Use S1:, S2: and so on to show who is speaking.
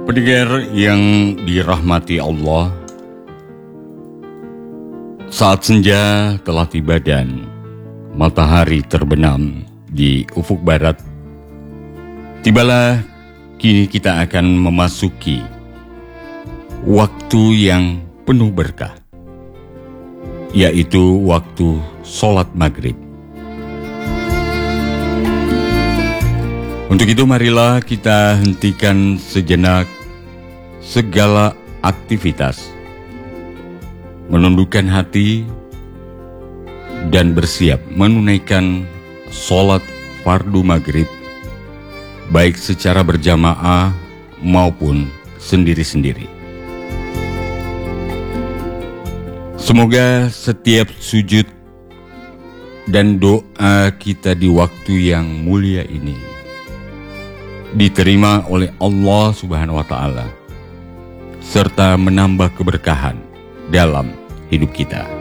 S1: Pendengar yang dirahmati Allah, saat senja telah tiba dan matahari terbenam di ufuk barat, tibalah kini kita akan memasuki waktu yang penuh berkah, yaitu waktu sholat maghrib. Untuk itu marilah kita hentikan sejenak segala aktivitas, menundukkan hati, dan bersiap menunaikan sholat fardu maghrib, baik secara berjamaah maupun sendiri-sendiri. Semoga setiap sujud dan doa kita di waktu yang mulia ini diterima oleh Allah Subhanahu wa Ta'ala, serta menambah keberkahan dalam hidup kita.